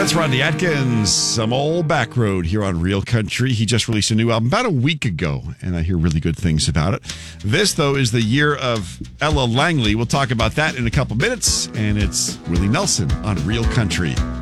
That's Rodney Atkins, Some Old Back Road here on Real Country. He just released a new album about a week ago, and I hear really good things about it. This, though, is the year of Ella Langley. We'll talk about that in a couple minutes, and it's Willie Nelson on Real Country.